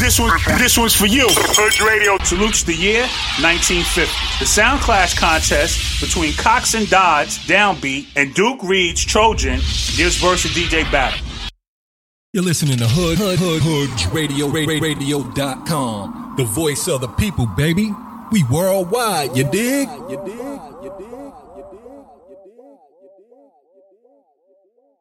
This one's for you. Hood Radio salutes the year 1950. The Sound Clash contest between Cox and Dodds, Downbeat, and Duke Reed's Trojan gives verse a DJ battle. You're listening to Hood Radio, radio.com. The voice of the people, baby. We worldwide, you dig?